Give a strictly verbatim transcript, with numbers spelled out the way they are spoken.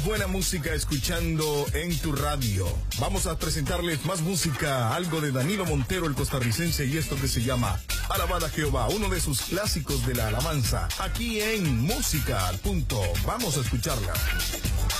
Buena música escuchando en tu radio. Vamos a presentarles más música, algo de Danilo Montero, el costarricense, y esto que se llama Alabada Jehová, uno de sus clásicos de la alabanza, aquí en Música al Punto. Vamos a escucharla.